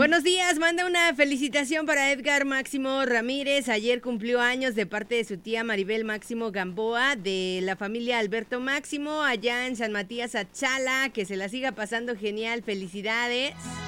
Buenos días, manda una felicitación para Edgar Máximo Ramírez. Ayer cumplió años de parte de su tía Maribel Máximo Gamboa, de la familia Alberto Máximo, allá en San Matías Achala. Que se la siga pasando genial, felicidades.